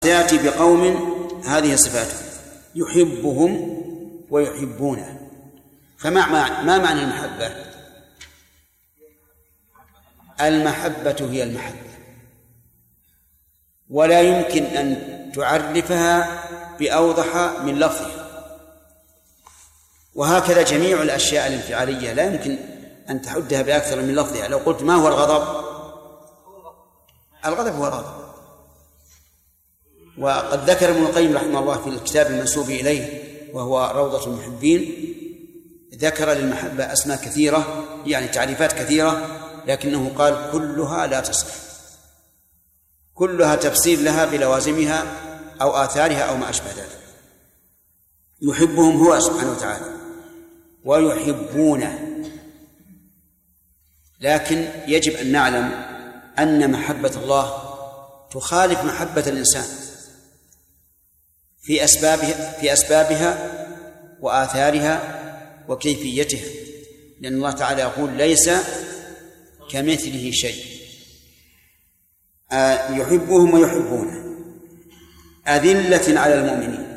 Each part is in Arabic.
سيأتي بقوم هذه صفاته يحبهم ويحبونه. ما معنى المحبة؟ المحبة هي المحبة، ولا يمكن أن تعرفها بأوضح من لفظها. وهكذا جميع الأشياء الانفعالية لا يمكن أن تحدها بأكثر من لفظها. لو قلت ما هو الغضب؟ الغضب هو الغضب. وقد ذكر ابن القيم رحمه الله في الكتاب المنسوب إليه وهو روضة المحبين، ذكر للمحبة أسماء كثيرة، يعني تعريفات كثيرة، لكنه قال كلها لا تصح، كلها تفسير لها بلوازمها أو آثارها أو ما أشبه ذلك. يحبهم هو سبحانه وتعالى ويحبونه، لكن يجب أن نعلم أن محبة الله تخالف محبة الإنسان في أسبابها وآثارها وكيفيتها، لأن الله تعالى يقول ليس كمثله شيء. يحبهم ويحبونه. أذلة على المؤمنين.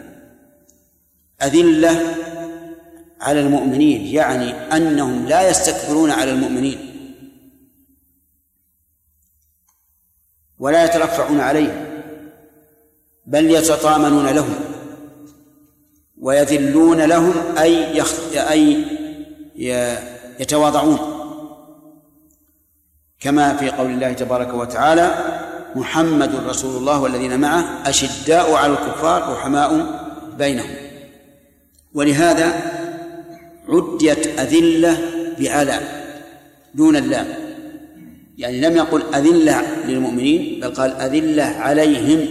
أذلة على المؤمنين يعني أنهم لا يستكبرون على المؤمنين ولا يترفعون عليهم، بل يتطامنون لهم ويذلون لهم، أي يتواضعون، كما في قول الله تبارك وتعالى محمد رسول الله والذين معه أشداء على الكفار رحماء بينهم. ولهذا عدت أذلة بعلى دون اللام، يعني لم يقل أذلة للمؤمنين بل قال أذلة عليهم،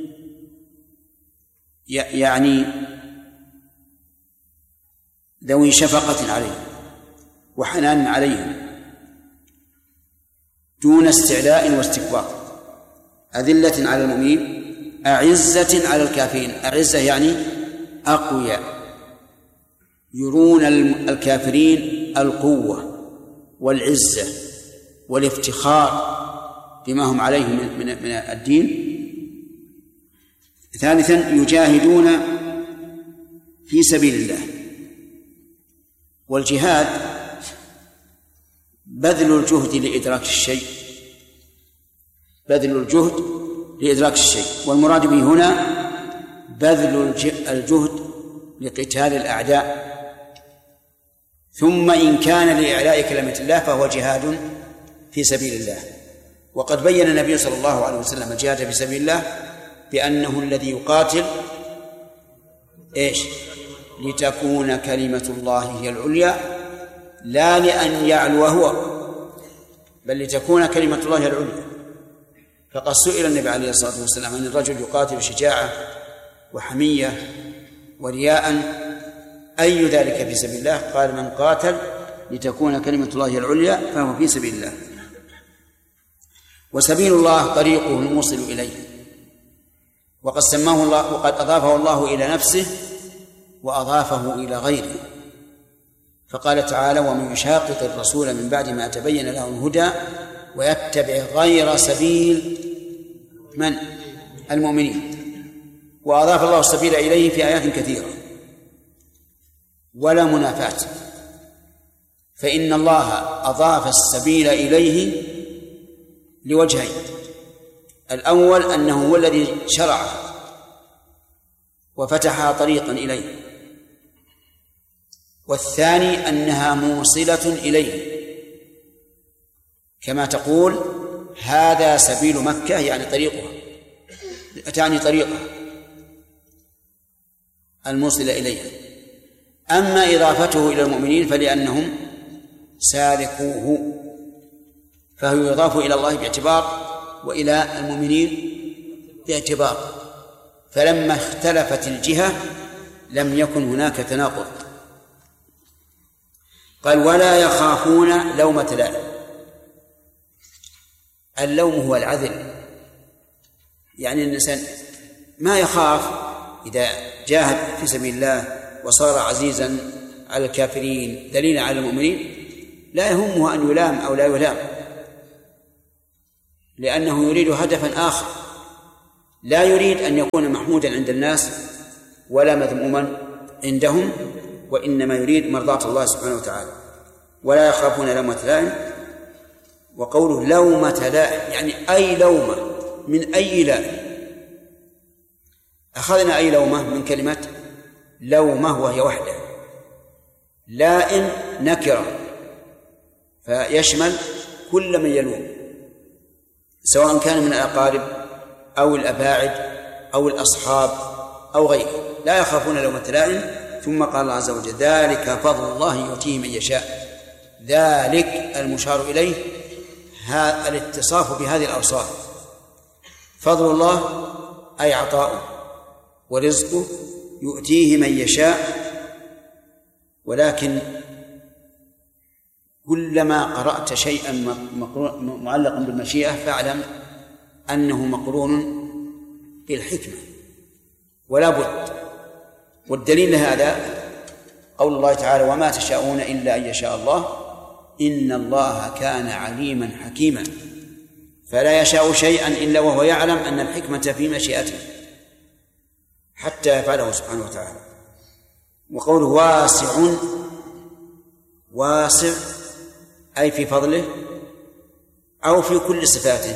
يعني ذوي شفقة عليهم وحنان عليهم دون استعلاء واستكبار. أذلة على المؤمنين أعزة على الكافرين. أعزة يعني أقوياء، يرون الكافرين القوة والعزة والافتخار بما هم عليه من الدين. ثالثا يجاهدون في سبيل الله. والجهاد بذل الجهد لإدراك الشيء، بذل الجهد لإدراك الشيء، والمراد به هنا بذل الجهد لقتال الأعداء. ثم إن كان لإعلاء كلمة الله فهو جهاد في سبيل الله. وقد بين النبي صلى الله عليه وسلم الجهاد في سبيل الله بأنه الذي يقاتل لتكون كلمة الله هي العليا، لا لأن يعلو هو، بل لتكون كلمة الله هي العليا. فقد سئل النبي عليه الصلاة والسلام عن الرجل يقاتل شجاعة وحمية ورياء أي ذلك في سبيل الله؟ قال من قاتل لتكون كلمة الله هي العليا فهو في سبيل الله. وسبيل الله طريقه الموصل إليه، وقد سماه الله وقد أضافه الله إلى نفسه وأضافه إلى غيره، فقال تعالى ومن يشاقق الرسول من بعد ما تبين له الهدى ويتبع غير سبيل من؟ المؤمنين. وأضاف الله السبيل إليه في آيات كثيرة ولا منافاة، فإن الله أضاف السبيل إليه لوجهين: الأول أنه هو الذي شرعه وفتحها طريقا إليه، والثاني أنها موصلة إليه، كما تقول هذا سبيل مكة يعني طريقها، تعني طريقها الموصلة إليها. أما إضافته إلى المؤمنين فلأنهم سالكوه، فهو يضاف إلى الله باعتبار وإلى المؤمنين باعتبار، فلما اختلفت الجهة لم يكن هناك تناقض. قال ولا يخافون لومة لائم. اللوم هو العذل، يعني الإنسان ما يخاف إذا جاهد في سبيل الله وصار عزيزا على الكافرين ذليلا على المؤمنين، لا يهمه أن يلام أو لا يلام، لأنه يريد هدفا آخر، لا يريد أن يكون محمودا عند الناس ولا مذموما عندهم، وإنما يريد مرضاة الله سبحانه وتعالى. ولا يخافون لومة لائم. وقوله لومة لائم يعني أي لومة من أي لائم. أخذنا أي لومة من كلمة لومة وهي وحده، لائم نكرة فيشمل كل من يلوم، سواء كان من الأقارب أو الأباعد أو الأصحاب أو غيره، لا يخافون لومة لائم. ثم قال الله عز وجل ذلك فضل الله يؤتيه من يشاء. ذلك المشار إليه هذا الاتصاف بهذه الأوصاف. فضل الله أي عطاؤه ورزقه يؤتيه من يشاء، ولكن كلما قرأت شيئا معلقا بالمشيئة فاعلم أنه مقرون بالحكمة ولا بد. والدليل لهذا قول الله تعالى وما تشاءون إلا أن يشاء الله إن الله كان عليما حكيما. فلا يشاء شيئا إلا وهو يعلم أن الحكمة في مشيئته حتى يفعله سبحانه وتعالى. وقوله واسع، واسع أي في فضله أو في كل صفاته.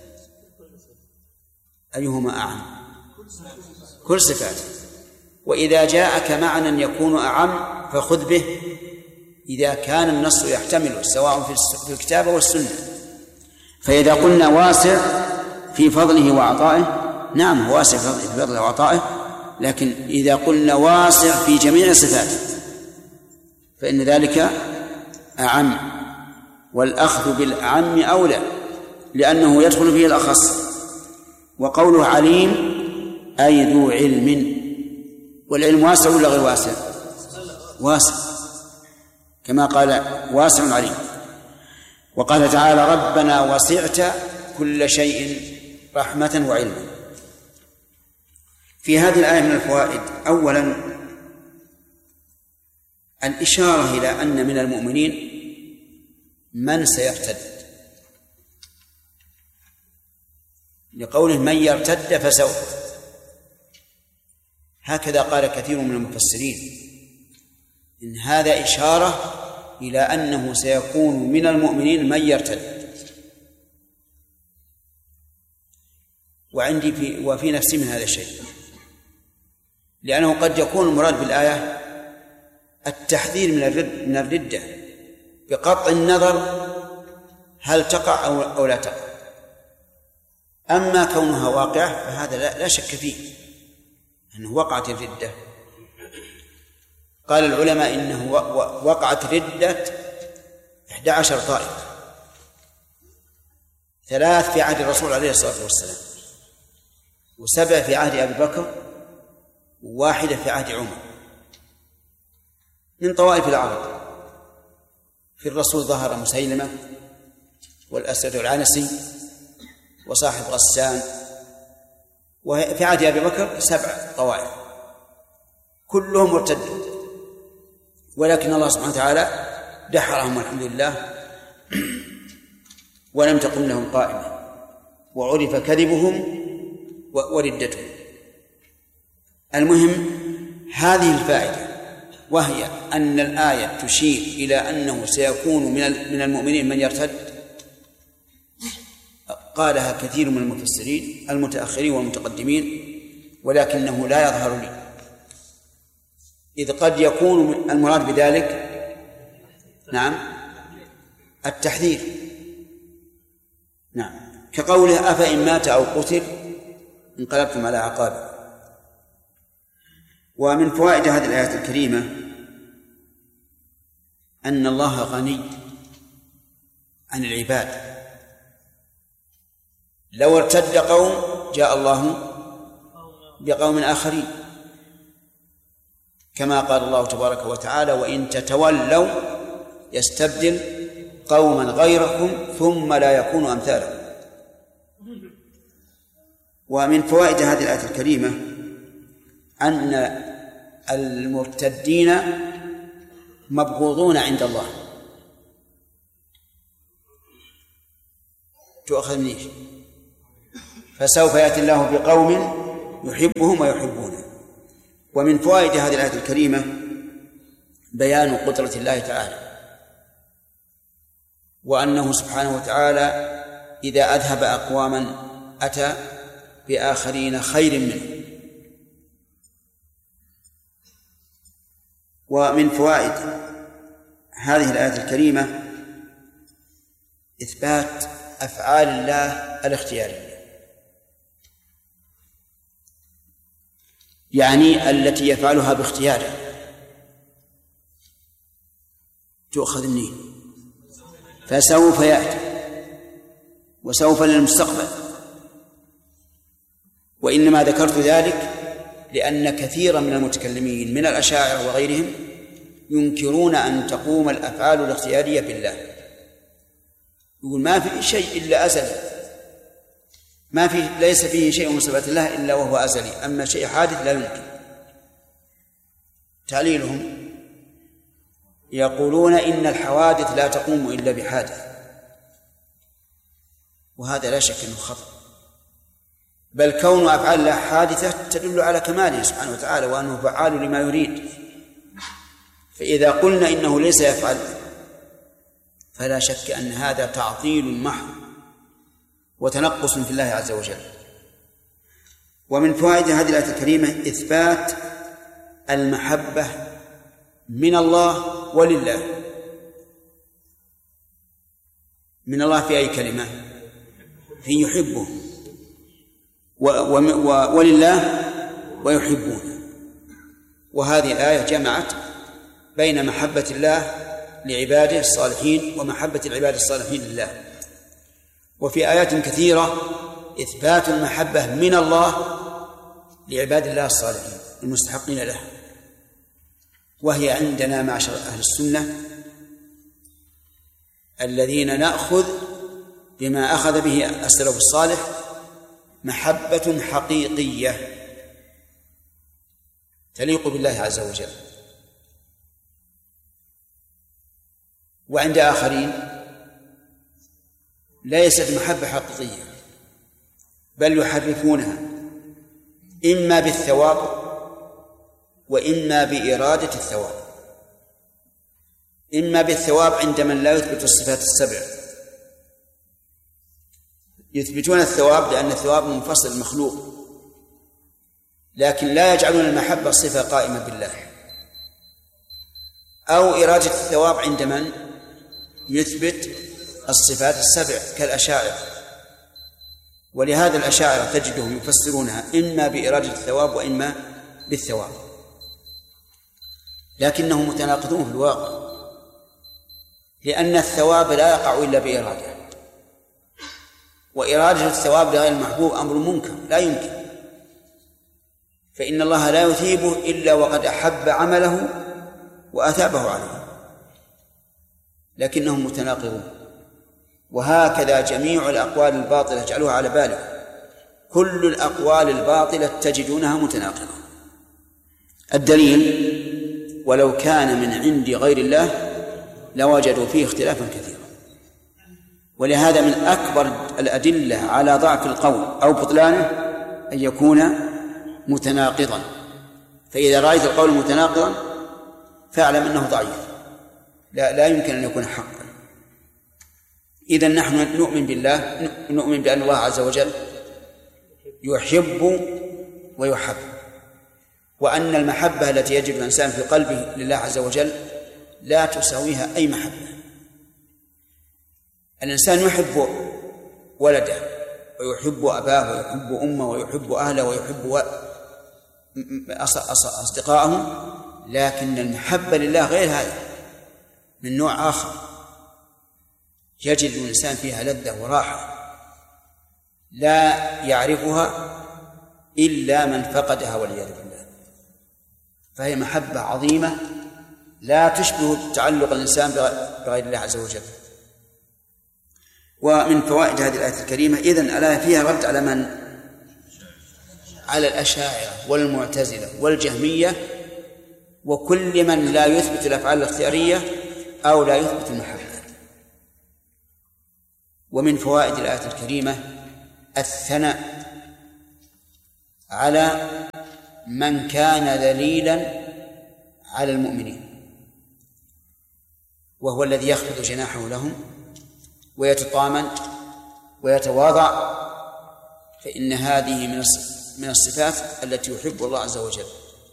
أيهما أعم؟ كل صفاته. وإذا جاءك معنى يكون أعم فخذ به إذا كان النص يحتمله سواء في الكتاب والسنة. فإذا قلنا واسع في فضله وعطائه، نعم هو واسع في فضله وعطائه، لكن إذا قلنا واسع في جميع صفاته فإن ذلك أعم، والأخذ بالأعم أولى لأنه يدخل فيه الأخص. وقوله عليم أي ذو علم، والعلم واسع ولا غير واسع؟ واسع، كما قال واسع عليم. وقال تعالى ربنا وسعت كل شيء رحمة وعلما. في هذه الآية من الفوائد أولا الإشارة إلى أن من المؤمنين من سيرتد، لقوله من يرتد فسوف، هكذا قال كثير من المفسرين، إن هذا إشارة إلى أنه سيكون من المؤمنين من يرتد. وعندي وفي نفسي من هذا الشيء، لأنه قد يكون المراد بالآية التحذير من الردة بقطع النظر هل تقع أو لا تقع. أما كونها واقعة فهذا لا شك فيه أنه وقعت الردة. قال العلماء إنه وقعت ردة 11 طائفة، 3 في عهد الرسول عليه الصلاة والسلام، و7 في عهد أبي بكر، و1 في عهد عمر، من طوائف العرب. في الرسول ظهر مسيلمة والأسد العنسي وصاحب غسان، وفي عهد أبي بكر 7 طوائف كلهم مرتدون، ولكن الله سبحانه وتعالى دحرهم والحمد لله ولم تقم لهم قائمة، وعرف كذبهم وردتهم. المهم هذه الفائدة، وهي أن الآية تشير إلى أنه سيكون من المؤمنين من يرتد، قالها كثير من المفسرين المتأخرين والمتقدمين، ولكنه لا يظهر لي، إذ قد يكون المراد بذلك نعم التحذير، نعم، كقوله أفإن مات أو قتل انقلبتم على أعقابكم. ومن فوائد هذه الآية الكريمة أن الله غني عن العباد، لو ارتد قوم جاء الله بقوم آخرين، كما قال الله تبارك وتعالى وإن تتولوا يستبدل قوما غيركم ثم لا يكونوا أمثالكم. ومن فوائد هذه الآية الكريمة أن المرتدين مبغوضون عند الله. تؤخذ منيش فسوف يأتي الله بقوم يحبهم ويحبونه. ومن فوائد هذه الآية الكريمة بيان قدرة الله تعالى، وأنه سبحانه وتعالى إذا أذهب أقواما أتى بآخرين خير منه. ومن فوائد هذه الآية الكريمة إثبات أفعال الله الاختيارية، يعني التي يفعلها باختياره. تؤخذ منين؟ فسوف يأتي، وسوف للمستقبل. وإنما ذكرت ذلك لأن كثيرا من المتكلمين من الأشاعرة وغيرهم ينكرون أن تقوم الأفعال الاختيارية بالله. يقول ما في شيء إلا أزلي، ليس فيه شيء من صفات الله إلا وهو أزلي، أما شيء حادث لا يمكن. تعليلهم يقولون إن الحوادث لا تقوم إلا بحادث، وهذا لا شك أنه خطأ، بل كون أفعال الله حادثة تدل على كماله سبحانه وتعالى وأنه فعال لما يريد. فإذا قلنا إنه ليس يفعل فلا شك أن هذا تعطيل محض وتنقص في الله عز وجل. ومن فوائد هذه الآية الكريمة إثبات المحبة من الله ولله. من الله في أي كلمة؟ في يحبه، ولله ويحبونه. وهذه الآية جمعت بين محبة الله لعباده الصالحين ومحبة العباد الصالحين لله. وفي آيات كثيرة إثبات المحبة من الله لعباد الله الصالحين المستحقين له، وهي عندنا معشر أهل السنة الذين نأخذ بما أخذ به السلف الصالح محبة حقيقية تليق بالله عز وجل. وعند آخرين ليست محبة حقيقية، بل يحرفونها إما بالثواب وإما بإرادة الثواب. إما بالثواب عند من لا يثبت الصفات السبع، يثبتون الثواب لأن الثواب منفصل مخلوق، لكن لا يجعلون المحبة صفة قائمة بالله. أو إرادة الثواب عند من يثبت الصفات السبع كالأشاعرة. ولهذا الأشاعرة تجدهم يفسرونها إما بإرادة الثواب وإما بالثواب، لكنهم متناقضون في الواقع، لأن الثواب لا يقع إلا بإرادة، وإرادة الثواب لغير المحبوب أمر منكر لا يمكن، فإن الله لا يثيبه إلا وقد أحب عمله وأثابه عليه، لكنهم متناقضون. وهكذا جميع الأقوال الباطلة اجعلوها على بالك، كل الأقوال الباطلة تجدونها متناقضة. الدليل ولو كان من عند غير الله لوجدوا فيه اختلافا كثيرا. ولهذا من أكبر الأدلة على ضعف القول أو بطلانه أن يكون متناقضا. فإذا رأيت القول متناقضا فاعلم أنه ضعيف، لا يمكن أن يكون حقا. إذن نحن نؤمن بالله، نؤمن بأن الله عز وجل يحب ويحب، وأن المحبة التي يجد الإنسان في قلبه لله عز وجل لا تساويها أي محبة. الإنسان يحب ولده ويحب أباه ويحب أمه ويحب أهله ويحب أصدقائه، لكن المحبة لله غير هذا، من نوع آخر يجد الإنسان فيها لذة وراحة لا يعرفها إلا من فقدها والعياذ بالله. فهي محبة عظيمة لا تشبه تعلق الإنسان بغير الله عز وجل. ومن فوائد هذه الآية الكريمة إذن الآية فيها رد على من؟ على الأشاعرة والمعتزلة والجهمية وكل من لا يثبت الأفعال الاختيارية أو لا يثبت المحبة. ومن فوائد الآية الكريمة الثناء على من كان ذليلا على المؤمنين، وهو الذي يخفض جناحه لهم ويتطامن ويتواضع، فإن هذه من الصفات التي يحب الله عز وجل.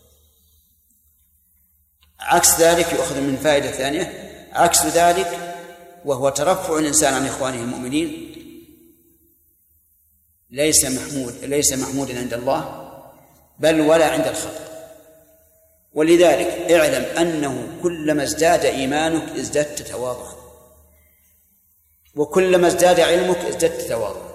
عكس ذلك يؤخذ من فائدة ثانية، عكس ذلك وهو ترفع الإنسان عن إخوانه المؤمنين ليس محمودا عند الله بل ولا عند الخلق. ولذلك اعلم أنه كلما ازداد إيمانك ازددت تواضعا، وكلما ازداد علمك ازددت تواضعا.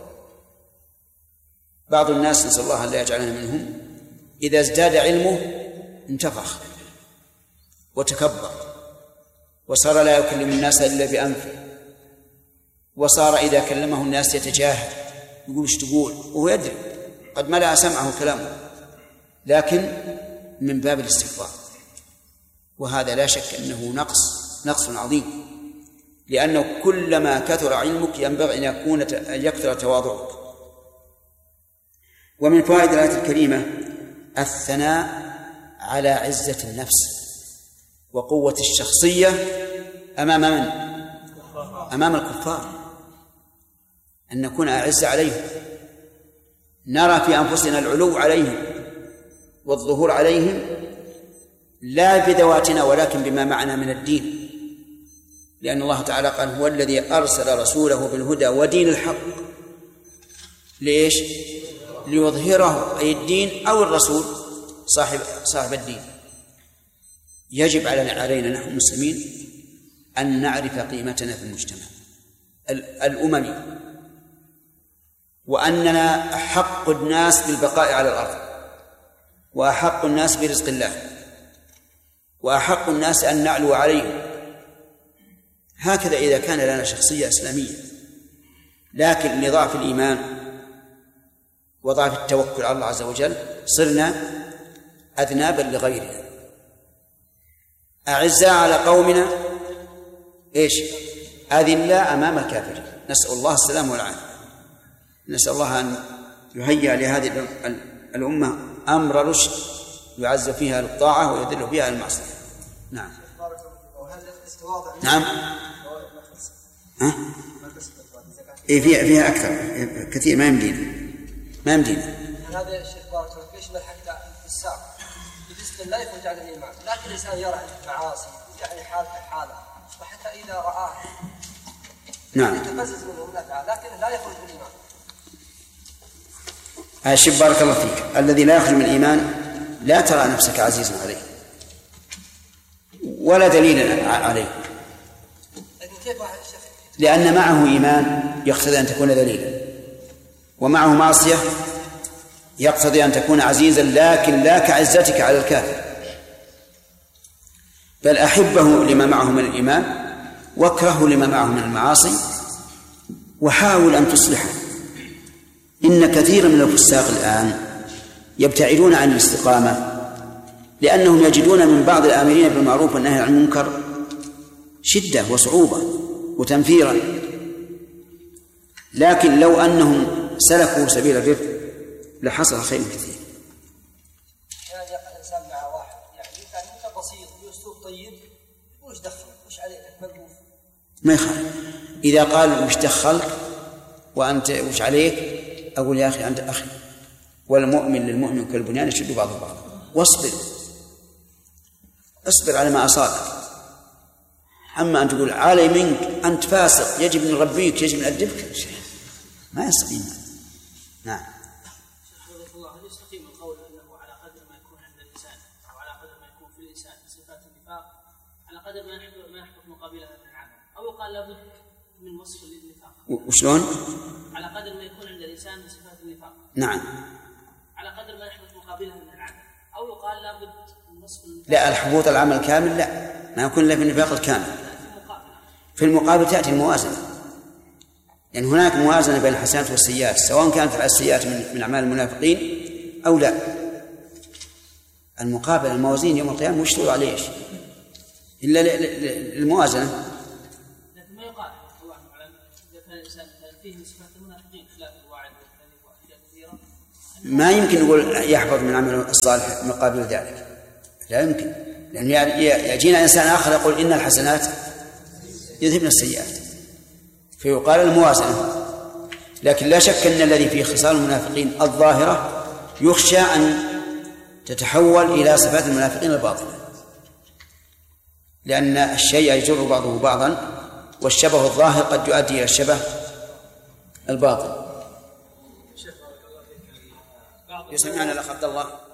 بعض الناس نسأل الله أن لا يجعلنا منهم إذا ازداد علمه انتفخ وتكبر، وصار لا يكلم الناس إلا بأنفه، وصار إذا كلمه الناس يتجاهل يقول ايش تقول وهو يدري قد ملأ سمعه كلامه، لكن من باب الاستكبار. وهذا لا شك أنه نقص عظيم، لأنه كلما كثر علمك ينبغي أن يكثر تواضعك. ومن فوائد الآية الكريمة الثناء على عزة النفس وقوة الشخصية أمام من؟ أمام الكفار، أن نكون أعز عليهم، نرى في أنفسنا العلو عليهم والظهور عليهم، لا بذواتنا ولكن بما معنا من الدين، لأن الله تعالى قال هو الذي أرسل رسوله بالهدى ودين الحق. ليش؟ ليظهره، أي الدين أو الرسول صاحب الدين. يجب علينا نحن المسلمين أن نعرف قيمتنا في المجتمع الأممي، وأننا أحق الناس بالبقاء على الأرض، وأحق الناس برزق الله، وأحق الناس أن نعلو عليهم. هكذا إذا كان لنا شخصية إسلامية، لكن لضعف الإيمان وضعف التوكل على الله عز وجل صرنا أذنابا لغيرنا، أعزاء على قومنا أذلاء أمام الكافرين. نسأل الله السلام والعافية. نسأل الله أن يهيئ لهذه الأمة أمر رشد يعز فيها للطاعة ويذل فيها المعصية. نعم. نعم. فيها أكثر كثير، ما يمدينا. هذا الشيخ بارك الله فيك يشمل حتى الساق بالنسبة لا يخرج عن الإيمان، لكن الإنسان يرى معاصي يعني حالته حاله، وحتى إذا رآه نعم يتفزز منه من أفعال، لكن لا يخرج من الإيمان. الشيخ بارك الله فيك، الذي لا يخرج من الإيمان لا ترى نفسك عزيزا عليه ولا دليلا عليه، لأن معه إيمان يقتضي أن تكون ذليلا، ومعه معصية يقتضي أن تكون عزيزا، لكن لا كعزتك على الكافر، بل أحبه لما معه من الإيمان واكرهه لما معه من المعاصي، وحاول أن تصلحه. إن كثيرا من الفساق الآن يبتعدون عن الاستقامة لأنهم يجدون من بعض الآمرين بالمعروف والنهي عن المنكر شدة وصعوبة وتنفيرا، لكن لو أنهم سلكوا سبيل الرفق لحصل خير كثير. يعني يقع الإنسان مع واحد يعني كان بسيط بأسلوب طيب، وش دخل وش عليك ملهوف، ما يخالف. إذا قال وش دخلك وأنت وش عليك، أقول يا أخي أنت أخي، والمؤمن للمؤمن كالبنيان يشد بعضه بعضا، اصبر على ما أصابك. أما أن تقول علي منك أنت فاسق يجب أن نربيك يجب أن نأدبك، ما يستقيم. نعم. هل يستقيم القول أنه على قدر ما يكون عند الإنسان أو على قدر ما يكون في الإنسان صفات النفاق على قدر ما يحدث مقابلها من العمل، أو يقال لابد من وصف للنفاق؟ وشلون؟ على قدر ما يكون عند الإنسان صفات النفاق. نعم. على قدر ما يحدث مقابلها من العمل، أو يقال لابد من وصف النفاق. لا، الحبوط العمل كامل لا، ما يكون إلا في النفاق الكامل. في المقابل تأتي الموازنة، يعني هناك موازنة بين الحسنات والسيئات، سواء كانت السيئات من أعمال المنافقين أو لا. المقابل الموازين يوم القيامة مشترط عليه إيش إلا الموازنة. لكن ما يقال الله أعلم إذا كان الإنسان فيه صفات المنافقين خلاف الواعد والكذب وأشياء كثيرة ما يمكن نقول يحفظ من عمله الصالح مقابل ذلك، لا يمكن، لأن يجينا إنسان آخر يقول إن الحسنات يذهبن السيئات، فيقال الموازنة. لكن لا شك أن الذي فيه خصال المنافقين الظاهرة يخشى أن تتحول إلى صفات المنافقين الباطنة، لأن الشيء يجر بعضه بعضا، والشبه الظاهر قد يؤدي إلى الشبه الباطن. يسمعنا الأخ عبد الله.